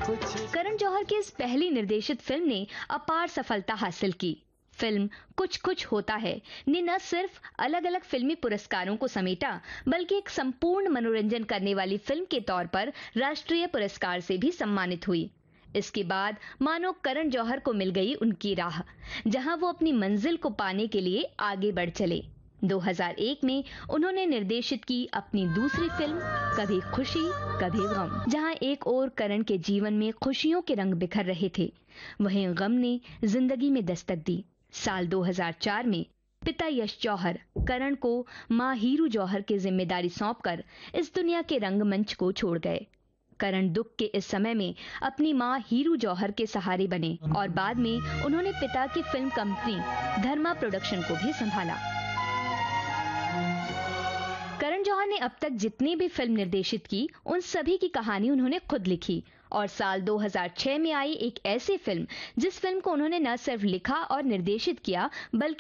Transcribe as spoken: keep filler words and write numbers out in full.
करण जौहर की इस पहली निर्देशित फिल्म ने अपार सफलता हासिल की। फिल्म कुछ कुछ होता है ने न सिर्फ अलग अलग फिल्मी पुरस्कारों को समेटा, बल्कि एक संपूर्ण मनोरंजन करने वाली फिल्म के तौर पर राष्ट्रीय पुरस्कार से भी सम्मानित हुई। इसके बाद मानो करण जौहर को मिल गई उनकी राह, जहां वो अपनी मंजिल को पाने के लिए आगे बढ़ चले। दो हज़ार एक में उन्होंने निर्देशित की अपनी दूसरी फिल्म कभी खुशी कभी गम, जहां एक ओर करण के जीवन में खुशियों के रंग बिखर रहे थे, वहीं गम ने जिंदगी में दस्तक दी। साल दो हज़ार चार में पिता यश जौहर करण को मां हीरू जौहर की जिम्मेदारी सौंपकर इस दुनिया के रंगमंच को छोड़ गए। करण दुख के इस समय में अपनी मां हीरू जौहर के सहारे बने और बाद में उन्होंने पिता की फिल्म कंपनी धर्मा प्रोडक्शन को भी संभाला। करण जौहर ने अब तक जितनी भी फिल्म निर्देशित की, उन सभी की कहानी उन्होंने खुद लिखी और साल दो हज़ार छह में आई एक ऐसी फिल्म जिस फिल्म को उन्होंने न सिर्फ लिखा और निर्देशित किया, बल्कि